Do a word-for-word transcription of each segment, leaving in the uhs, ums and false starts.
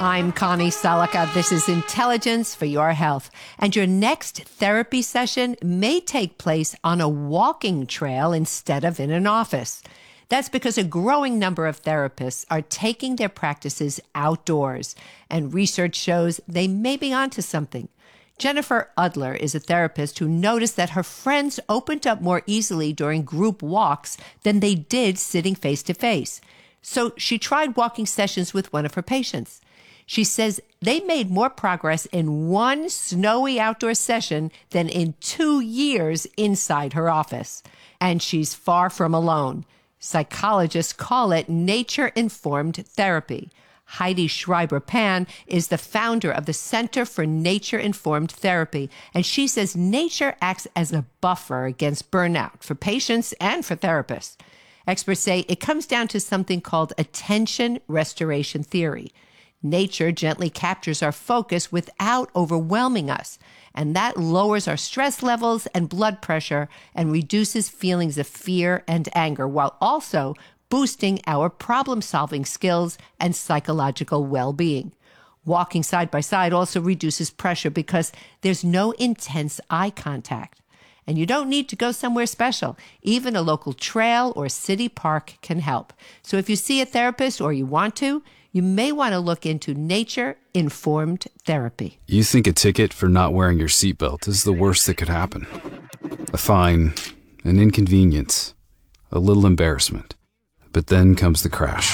I'm Connie Salika. This is Intelligence for Your Health. And your next therapy session may take place on a walking trail instead of in an office. That's because a growing number of therapists are taking their practices outdoors, and research shows they may be onto something. Jennifer Udler is a therapist who noticed that her friends opened up more easily during group walks than they did sitting face to face. So she tried walking sessions with one of her patients. She says they made more progress in one snowy outdoor session than in two years inside her office. And she's far from alone. Psychologists call it nature-informed therapy. Heidi Schreiber-Pan is the founder of the Center for Nature-Informed Therapy, and she says nature acts as a buffer against burnout for patients and for therapists. Experts say it comes down to something called attention restoration theory. Nature gently captures our focus without overwhelming us, and that lowers our stress levels and blood pressure and reduces feelings of fear and anger, while also boosting our problem-solving skills and psychological well-being. Walking side by side also reduces pressure because there's no intense eye contact. And you don't need to go somewhere special. Even a local trail or city park can help. So if you see a therapist or you want to, you may want to look into nature-informed therapy. You think a ticket for not wearing your seatbelt is the worst that could happen. A fine, an inconvenience, a little embarrassment. But then comes the crash.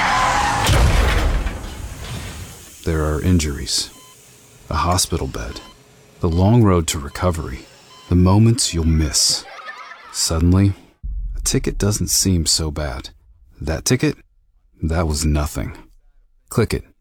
There are injuries, a hospital bed, the long road to recovery, the moments you'll miss. Suddenly, a ticket doesn't seem so bad. That ticket? That was nothing. Click it.